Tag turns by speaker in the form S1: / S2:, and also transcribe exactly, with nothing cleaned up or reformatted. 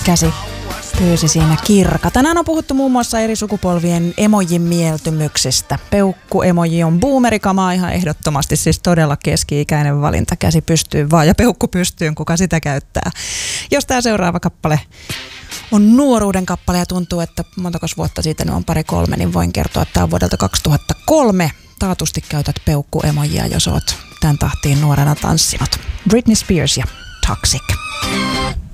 S1: Käsi pyysi siinä kirka. Tänään on puhuttu muun muassa eri sukupolvien emojin mieltymyksistä. Peukku-emoji on boomerikamaa ihan ehdottomasti, siis todella keski-ikäinen valinta. Käsi pystyy vaan ja peukku pystyyn, kuka sitä käyttää. Jos tämä seuraava kappale on nuoruuden kappale ja tuntuu, että montakos vuotta siitä nyt on pari kolme, niin voin kertoa, että tämä on vuodelta kaksituhattakolme. Taatusti käytät peukku-emojia, jos oot tämän tahtiin nuorena tanssinut. Britney Spears ja Toxic.